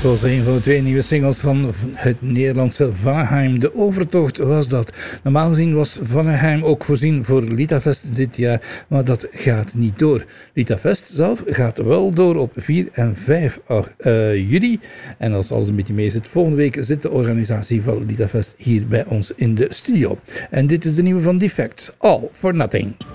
was een van de twee nieuwe singles van het Nederlandse Vanneheim. De overtocht was dat. Normaal gezien was Vanneheim ook voorzien voor Litafest dit jaar, maar dat gaat niet door. Litafest zelf gaat wel door op 4 en 5 juli. En als alles een beetje mee zit, volgende week zit de organisatie van Litafest hier bij ons in de studio. En dit is de nieuwe van Defects, All for Nothing.